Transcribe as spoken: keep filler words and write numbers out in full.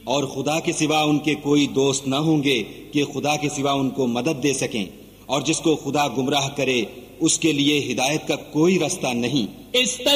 और खुदा के सिवा उनके कोई दोस्त न होंगे कि खुदा के सिवा उनको मदद दे सकें, और जिसको खुदा गुमराह करे उसके लिए हिदायत का कोई रास्ता नहीं। इस